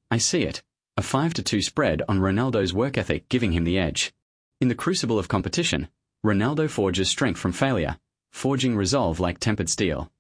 I see it. A 5-2 spread on Ronaldo's work ethic giving him the edge. In the crucible of competition, Ronaldo forges strength from failure, forging resolve like tempered steel.